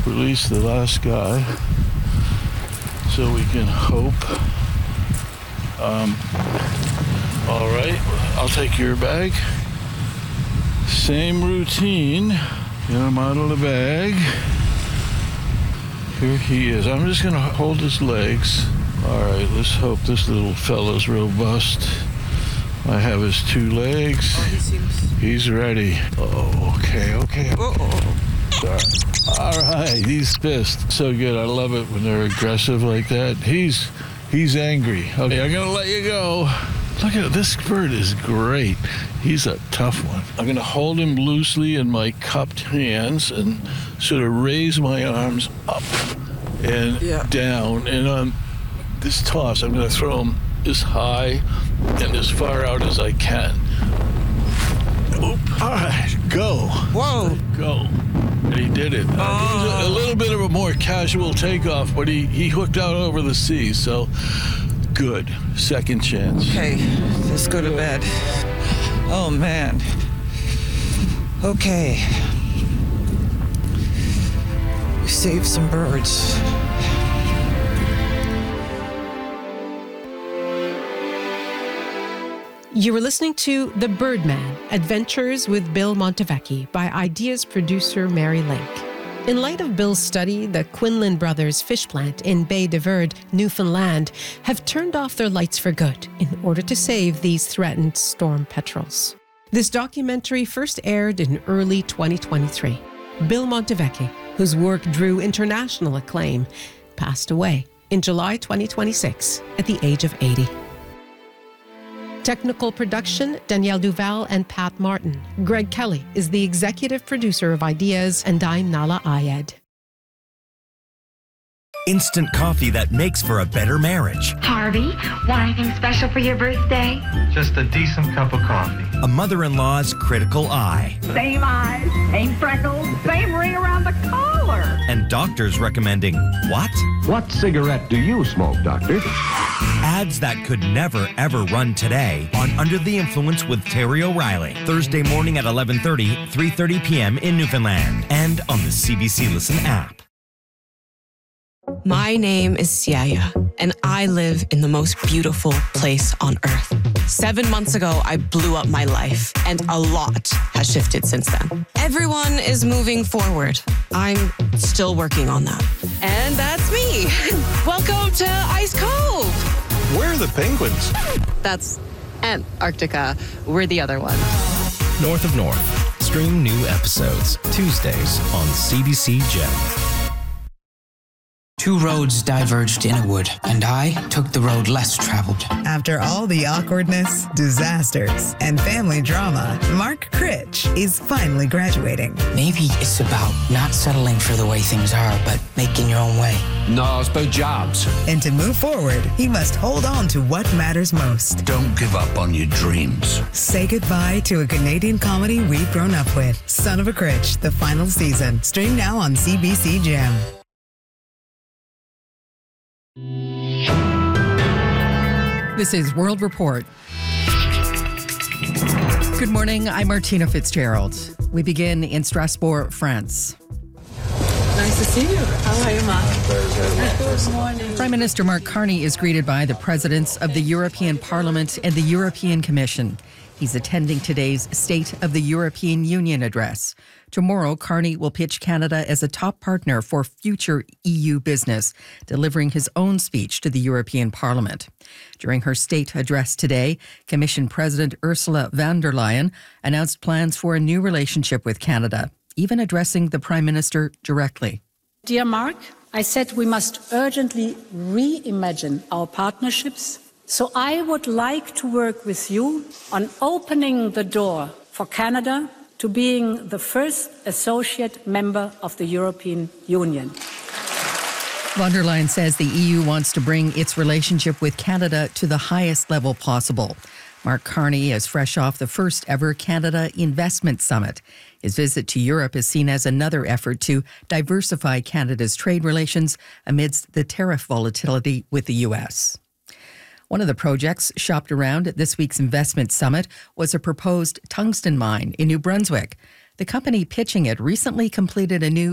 release the last guy so we can hope. All right, I'll take your bag. Same routine. Get him out of the bag. Here he is. I'm just gonna hold his legs. All right, let's hope this little fella's robust. I have his two legs. He's ready. Oh, okay. All right, he's pissed. So good. I love it when they're aggressive like that. He's angry. Okay, I'm gonna let you go. Look at it. This bird is great. He's a tough one. I'm gonna hold him loosely in my cupped hands and sort of raise my arms up and down. And on this toss, I'm gonna throw him as high and as far out as I can. Oop. All right, go. Whoa. Go. And he did it. It was a little bit of a more casual takeoff, but he hooked out over the sea, so good. Second chance. Okay, let's go to bed. Oh, man. Okay. We saved some birds. You were listening to The Birdman, Adventures with Bill Montevecchi by Ideas producer Mary Link. In light of Bill's study, the Quinlan Brothers fish plant in Bay de Verde, Newfoundland, have turned off their lights for good in order to save these threatened storm petrels. This documentary first aired in early 2023. Bill Montevecchi, whose work drew international acclaim, passed away in July 2026 at the age of 80. Technical production, Danielle Duval and Pat Martin. Greg Kelly is the executive producer of Ideas, and I'm Nala Ayed. Instant coffee that makes for a better marriage. Harvey, want anything special for your birthday? Just a decent cup of coffee. A mother-in-law's critical eye. Same eyes, same freckles, same ring around the collar. And doctors recommending what? What cigarette do you smoke, doctor? Ads that could never, ever run today on Under the Influence with Terry O'Reilly. Thursday morning at 11:30, 3:30 p.m. in Newfoundland. And on the CBC Listen app. My name is Siaya, and I live in the most beautiful place on earth. 7 months ago, I blew up my life, and a lot has shifted since then. Everyone is moving forward. I'm still working on that. And that's me. Welcome to Ice Cove. Where are the penguins? That's Antarctica. We're the other one. North of North. Stream new episodes Tuesdays on CBC Gem. Two roads diverged in a wood, and I took the road less traveled. After all the awkwardness, disasters, and family drama, Mark Critch is finally graduating. Maybe it's about not settling for the way things are, but making your own way. No, it's about jobs. And to move forward, he must hold on to what matters most. Don't give up on your dreams. Say goodbye to a Canadian comedy we've grown up with. Son of a Critch, the final season. Stream now on CBC Gem. This is World Report. Good morning, I'm Martina Fitzgerald. We begin in Strasbourg, France. Nice to see you. How are you, Mark? Good morning. Prime Minister Mark Carney is greeted by the presidents of the European Parliament and the European Commission. He's attending today's State of the European Union address. Tomorrow, Carney will pitch Canada as a top partner for future EU business, delivering his own speech to the European Parliament. During her state address today, Commission President Ursula von der Leyen announced plans for a new relationship with Canada, even addressing the Prime Minister directly. Dear Mark, I said we must urgently reimagine our partnerships. So I would like to work with you on opening the door for Canada to being the first associate member of the European Union. Von der Leyen says the EU wants to bring its relationship with Canada to the highest level possible. Mark Carney is fresh off the first ever Canada Investment Summit. His visit to Europe is seen as another effort to diversify Canada's trade relations amidst the tariff volatility with the U.S. One of the projects shopped around at this week's investment summit was a proposed tungsten mine in New Brunswick. The company pitching it recently completed a new